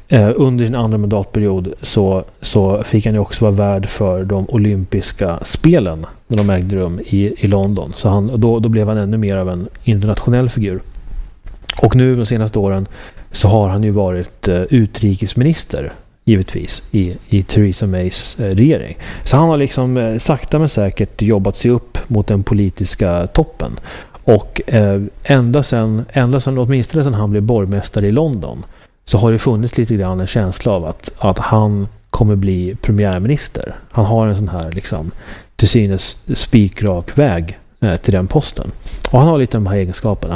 under sin andra mandatperiod så fick han ju också vara värd för de olympiska spelen när de ägde rum i London. Så då blev han ännu mer av en internationell figur. Och nu de senaste åren så har han ju varit utrikesminister givetvis i Theresa Mays regering. Så han har liksom sakta men säkert jobbat sig upp mot den politiska toppen. Och ända sedan åtminstone sedan han blev borgmästare i London så har det funnits lite grann en känsla av att han kommer bli premiärminister. Han har en sån här liksom till synes spikrak väg till den posten. Och han har lite de här egenskaperna.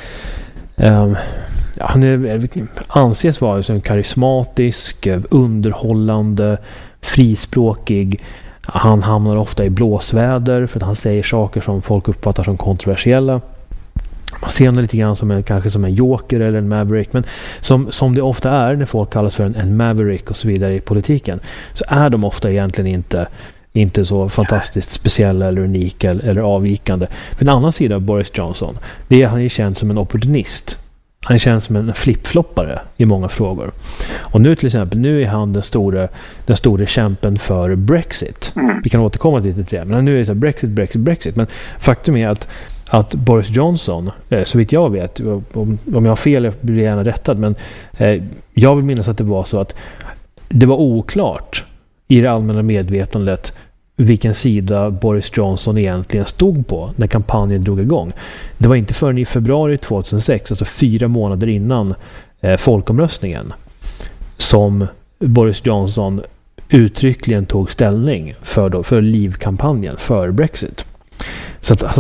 Han anses vara en karismatisk, underhållande, frispråkig. Han hamnar ofta i blåsväder för att han säger saker som folk uppfattar som kontroversiella. Man ser honom lite grann kanske som en joker eller en maverick, men som det ofta är när folk kallas för en maverick och så vidare i politiken, så är de ofta egentligen inte så fantastiskt speciella eller unika eller avvikande. För en annan sida av Boris Johnson, det är han är känd som en opportunist. Han känns som en flipfloppare i många frågor. Och nu till exempel, är han den stora kämpen för Brexit. Vi kan återkomma till det, men nu är det så här Brexit. Men faktum är att Boris Johnson, så vitt jag vet, om jag har fel blir jag gärna rättad, men jag vill minnas att det var så att det var oklart i det allmänna medvetandet vilken sida Boris Johnson egentligen stod på när kampanjen drog igång. Det var inte förrän i februari 2006, alltså 4 månader innan folkomröstningen, som Boris Johnson uttryckligen tog ställning för Leave-kampanjen, för Brexit. Så att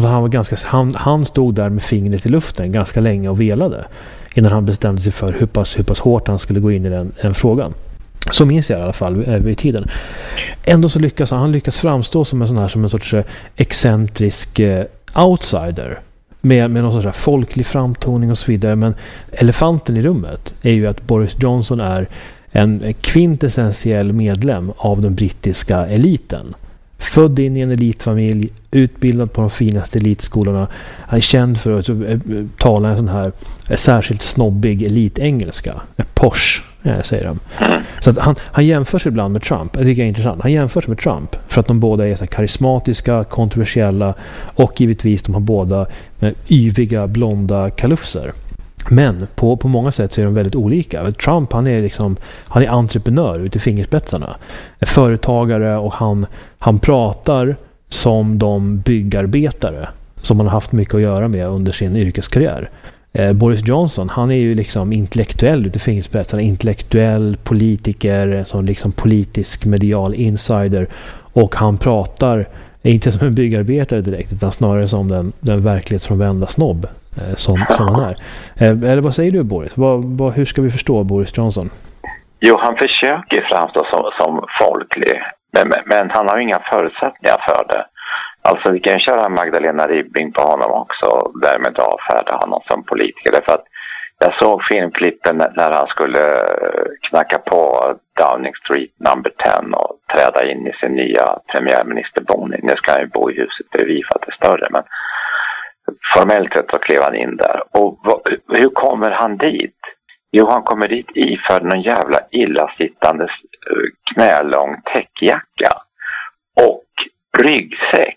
han stod där med fingret i luften ganska länge och velade innan han bestämde sig för hur pass hårt han skulle gå in i den frågan. Så minns jag i alla fall vid tiden. Ändå så lyckas han framstå som en sorts excentrisk outsider med någon sorts folklig framtoning och så vidare. Men elefanten i rummet är ju att Boris Johnson är en kvintessentiell medlem av den brittiska eliten. Född in i en elitfamilj, utbildad på de finaste elitskolorna. Han är känd för att tala en sån här särskilt snobbig elitengelska. Posh, säger de. Så att han jämförs ibland med Trump. Det tycker jag är intressant. Han jämförs med Trump för att de båda är så karismatiska, kontroversiella och givetvis de har båda yviga, blonda kalufser. Men på många sätt så är de väldigt olika. Trump, han är entreprenör ute i fingerspetsarna. Företagare, och han pratar som de byggarbetare som han har haft mycket att göra med under sin yrkeskarriär. Boris Johnson, han är ju liksom intellektuell ute i fingerspetsarna, intellektuell politiker, som liksom politisk medial insider, och han pratar inte som en byggarbetare direkt, utan snarare som den verklighetsfrånvända snobb som han är. Eller vad säger du, Boris? Hur ska vi förstå Boris Johnson? Jo, han försöker framstå som folklig, men han har inga förutsättningar för det. Alltså vi kan köra Magdalena Ribbing på honom också och därmed avfärda honom som politiker. Därför att jag såg filmklippen när han skulle knacka på Downing Street number 10 och träda in i sin nya premiärministerboning. Nu ska han ju bo i huset bredvid för att det är större, men formellt sett så klev han in där. Och hur kommer han dit? Jo, han kommer dit iförd någon jävla illasittande knälång täckjacka och ryggsäck.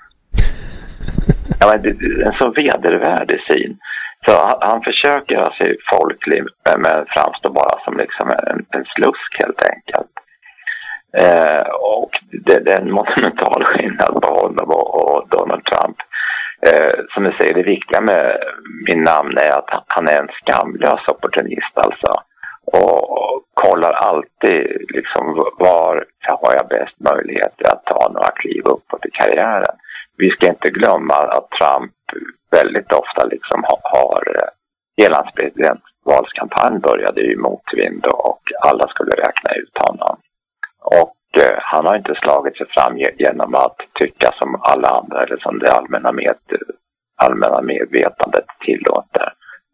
Ja, men en så vedervärdig syn. Så han försöker alltså folklig, men framstår bara som liksom en slusk helt enkelt. Och det är en monumental skillnad på honom och Donald Trump. Som du säger, det viktiga med min namn är att han är en skamlös opportunist alltså. Och kollar alltid liksom var har jag bäst möjligheter att ta några kliv uppåt i karriären. Vi ska inte glömma att Trump väldigt ofta liksom har hela hans presidentvalskampanj började i motvind och alla skulle räkna ut honom. Och han har inte slagit sig fram genom att tycka som alla andra eller som det allmänna medvetandet tillåter.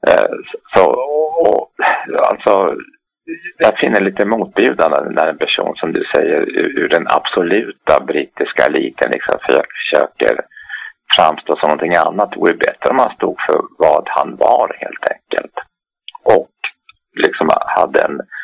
Alltså jag finner lite motbjudande när en person som du säger ur den absoluta brittiska eliten liksom försöker framstå som någonting annat. Det vore bättre om han stod för vad han var helt enkelt. Och liksom hade